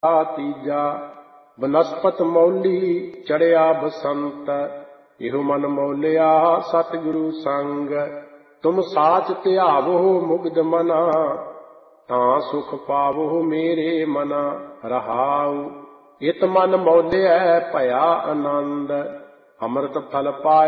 ਤੀਜਾ ਬਨਸਪਤ ਮੌਲੀ ਚੜਿਆ ਬਸੰਤ, ਇਹੋ ਮਨ ਮੌਲਿਆ ਸਤਿਗੁਰੂ ਸੰਗ। ਤੁਮ ਸਾਚ ਧਿਆਵੋ ਮੁਗਧ ਮਨਾ, ਤਾਂ ਸੁਖ ਪਾਵੋ ਮੇਰੇ ਮਨਾ। ਰਹਾਉ ਇਤ ਮਨ ਮੌਲਿਆ ਭਇਆ ਆਨੰਦ, ਅੰਮ੍ਰਿਤ ਫਲ ਪਾਇਆ